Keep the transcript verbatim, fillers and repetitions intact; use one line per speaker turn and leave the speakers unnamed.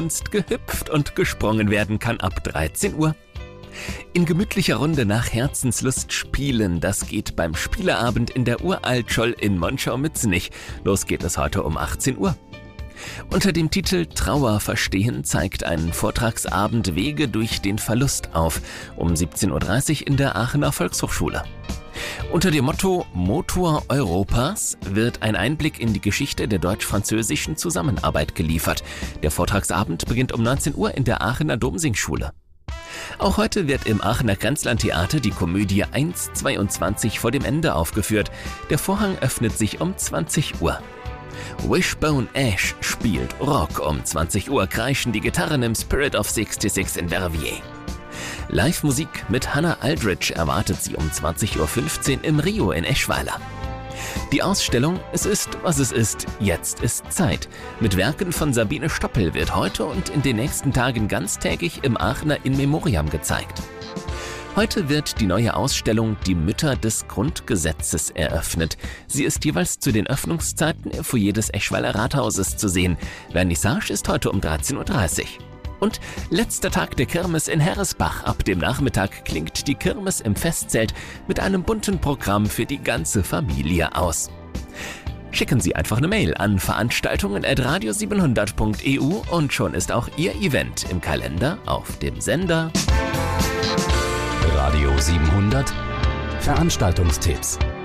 gehüpft und gesprungen werden kann ab dreizehn Uhr. In gemütlicher Runde nach Herzenslust spielen, das geht beim Spieleabend in der Uraltscholl in Monschau-Mützenich. Los geht es heute um achtzehn Uhr. Unter dem Titel Trauer verstehen zeigt ein Vortragsabend Wege durch den Verlust auf, um siebzehn Uhr dreißig in der Aachener Volkshochschule. Unter dem Motto Motor Europas wird ein Einblick in die Geschichte der deutsch-französischen Zusammenarbeit geliefert. Der Vortragsabend beginnt um neunzehn Uhr in der Aachener Domsingschule. Auch heute wird im Aachener Grenzlandtheater die Komödie eins zweiundzwanzig vor dem Ende aufgeführt. Der Vorhang öffnet sich um zwanzig Uhr. Wishbone Ash spielt Rock. Um zwanzig Uhr kreischen die Gitarren im Spirit of sechsundsechzig in Verviers. Live-Musik mit Hannah Aldridge erwartet sie um zwanzig Uhr fünfzehn im Rio in Eschweiler. Die Ausstellung Es ist, was es ist, jetzt ist Zeit mit Werken von Sabine Stoppel wird heute und in den nächsten Tagen ganztägig im Aachener In Memoriam gezeigt. Heute wird die neue Ausstellung Die Mütter des Grundgesetzes eröffnet. Sie ist jeweils zu den Öffnungszeiten im Foyer des Eschweiler Rathauses zu sehen. Vernissage ist heute um dreizehn Uhr dreißig. Und letzter Tag der Kirmes in Herresbach. Ab dem Nachmittag klingt die Kirmes im Festzelt mit einem bunten Programm für die ganze Familie aus. Schicken Sie einfach eine Mail an veranstaltungen at radio siebenhundert punkt e u und schon ist auch Ihr Event im Kalender auf dem Sender.
Radio siebenhundert Veranstaltungstipps.